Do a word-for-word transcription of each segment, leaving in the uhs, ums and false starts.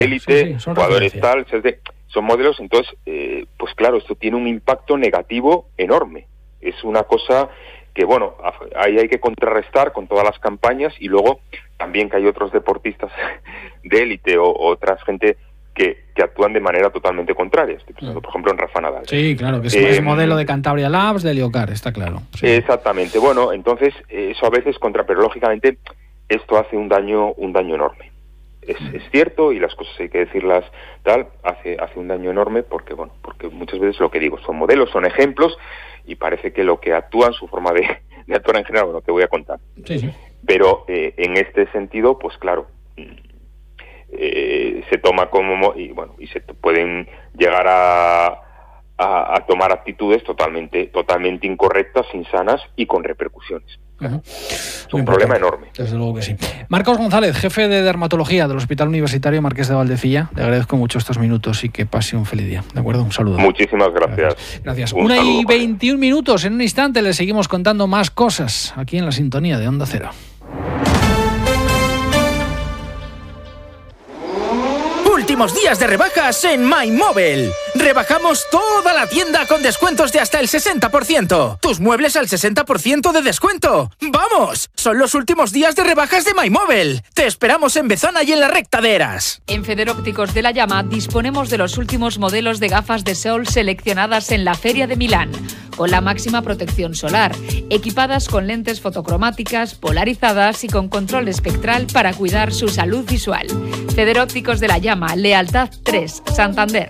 élite, sí, sí, son jugadores tal, son modelos, entonces, eh, pues claro, esto tiene un impacto negativo enorme. Es una cosa que, bueno, ahí hay que contrarrestar con todas las campañas, y luego también que hay otros deportistas de élite o, o otras gente que, que actúan de manera totalmente contraria. Estoy pensando, por ejemplo, en Rafa Nadal. Sí, claro, que es, eh, es modelo de Cantabria Labs, de Liocar, está claro. Sí. Exactamente. Bueno, entonces, eso a veces contra, pero lógicamente esto hace un daño, un daño enorme. Es, es cierto, y las cosas hay que decirlas tal, hace, hace un daño enorme porque, bueno, porque muchas veces lo que digo, son modelos, son ejemplos, y parece que lo que actúan, su forma de, de actuar en general, bueno, te voy a contar. Sí, sí. Pero eh, en este sentido, pues claro, eh, se toma como, y bueno, y se pueden llegar a, a, a tomar actitudes totalmente, totalmente incorrectas, insanas y con repercusiones. Uh-huh. Es un problema enorme. Desde luego que sí. Marcos González, jefe de dermatología del Hospital Universitario Marqués de Valdecilla, le agradezco mucho estos minutos y que pase un feliz día. ¿De acuerdo? Un saludo. Muchísimas gracias. Gracias. gracias. Una y veintiún minutos. En un instante le seguimos contando más cosas aquí en la sintonía de Onda Cero. Últimos días de rebajas en MyMobile. Rebajamos toda la tienda con descuentos de hasta el sesenta por ciento. Tus muebles al sesenta por ciento de descuento. ¡Vamos! Son los últimos días de rebajas de MyMobile. Te esperamos en Bezana y en la Recta de Eras. En Federópticos de la Llama disponemos de los últimos modelos de gafas de sol seleccionadas en la Feria de Milán, con la máxima protección solar, equipadas con lentes fotocromáticas, polarizadas y con control espectral para cuidar su salud visual. Federópticos de la Llama, Lealtad tres, Santander.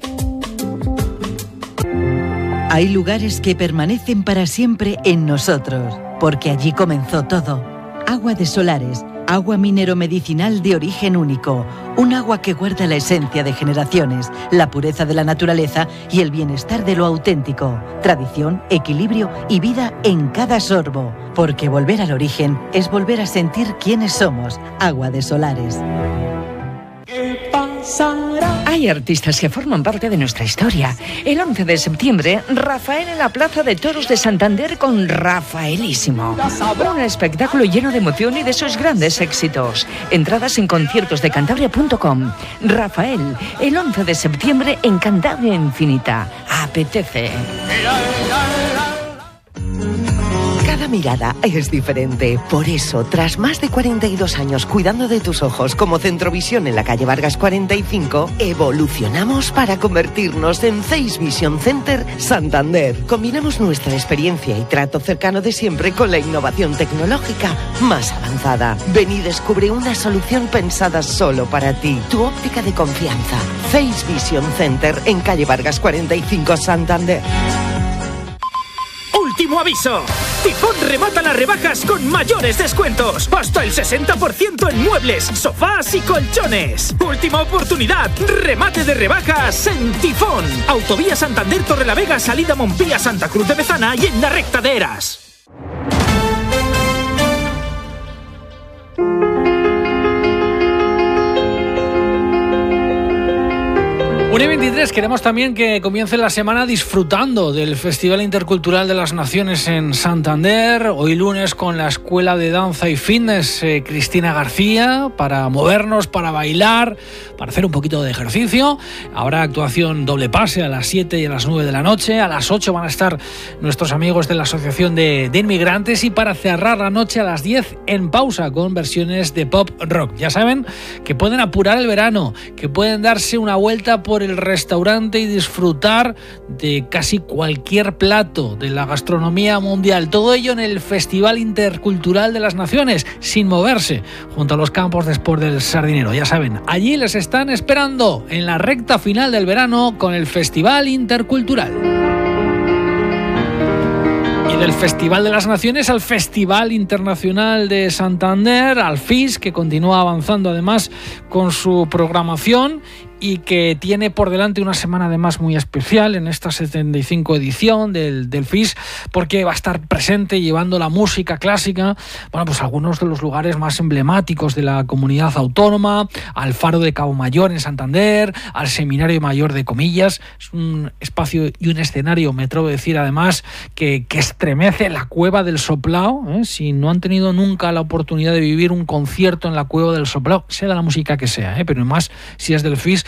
Hay lugares que permanecen para siempre en nosotros, porque allí comenzó todo. Agua de Solares, agua minero-medicinal de origen único, un agua que guarda la esencia de generaciones, la pureza de la naturaleza y el bienestar de lo auténtico, tradición, equilibrio y vida en cada sorbo, porque volver al origen es volver a sentir quiénes somos. Agua de Solares. Hay artistas que forman parte de nuestra historia. El once de septiembre, Rafael en la Plaza de Toros de Santander con Rafaelísimo. Un espectáculo lleno de emoción y de sus grandes éxitos. Entradas en conciertos de cantabria punto com. Rafael, el once de septiembre en Cantabria Infinita. Apetece. Cada mirada es diferente. Por eso, tras más de cuarenta y dos años cuidando de tus ojos como Centrovisión en la calle Vargas cuarenta y cinco, evolucionamos para convertirnos en Face Vision Center Santander. Combinamos nuestra experiencia y trato cercano de siempre con la innovación tecnológica más avanzada. Ven y descubre una solución pensada solo para ti. Tu óptica de confianza. Face Vision Center en calle Vargas cuarenta y cinco, Santander. ¡Último aviso! Tifón remata las rebajas con mayores descuentos. Hasta el sesenta por ciento en muebles, sofás y colchones. Última oportunidad. Remate de rebajas en Tifón. Autovía Santander Torrelavega, salida Montpía, Santa Cruz de Bezana y en la Recta de Eras. una y veintitrés, queremos también que comience la semana disfrutando del Festival Intercultural de las Naciones en Santander. Hoy lunes con la Escuela de Danza y Fitness eh, Cristina García, para movernos, para bailar, para hacer un poquito de ejercicio. Habrá actuación doble pase a las siete y a las nueve de la noche. A las ocho van a estar nuestros amigos de la Asociación de, de Inmigrantes, y para cerrar la noche a las diez en pausa con versiones de pop rock. Ya saben que pueden apurar el verano, que pueden darse una vuelta por el restaurante y disfrutar de casi cualquier plato de la gastronomía mundial. Todo ello en el Festival Intercultural de las Naciones, sin moverse, junto a los campos de sport del Sardinero. Ya saben, allí les están esperando en la recta final del verano con el Festival Intercultural. Y del Festival de las Naciones al Festival Internacional de Santander, al F I S, que continúa avanzando además con su programación y que tiene por delante una semana además muy especial en esta setenta y cinco edición del, del F I S, porque va a estar presente llevando la música clásica, bueno, pues algunos de los lugares más emblemáticos de la comunidad autónoma, al Faro de Cabo Mayor en Santander, al Seminario Mayor de Comillas. Es un espacio y un escenario, me atrevo a decir además, que, que estremece la Cueva del Soplao, ¿eh? Si no han tenido nunca la oportunidad de vivir un concierto en la Cueva del Soplao, sea de la música que sea, ¿eh? Pero más si es del F I S,